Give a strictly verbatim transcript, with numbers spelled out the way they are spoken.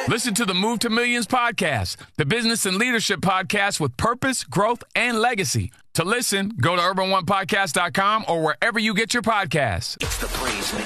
Listen to the Move to Millions podcast, the business and leadership podcast with purpose, growth, and legacy. To listen, go to urban one podcast dot com or wherever you get your podcasts. It's the Blaze